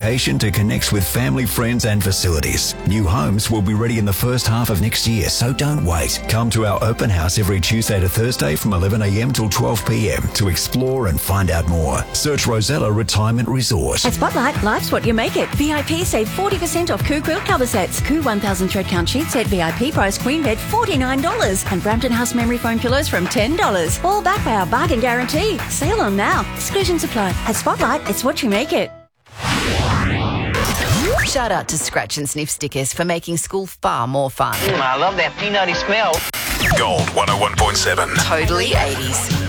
location to connect with family, friends and facilities. New homes will be ready in the first half of next year, so don't wait. Come to our open house every Tuesday to Thursday from 11 a.m. till 12 p.m. to explore and find out more. Search Rosella Retirement Resort. At Spotlight, life's what you make it. VIP save 40% off Coo Quilt cover sets. Coo 1000 thread count sheet set VIP price queen bed $49. And Brampton House memory foam pillows from $10. All backed by our bargain guarantee. Sale on now. Exclusions apply. At Spotlight, it's what you make it. Shout out to Scratch and Sniff stickers for making school far more fun. I love that peanutty smell. Gold 101.7. Totally 80s.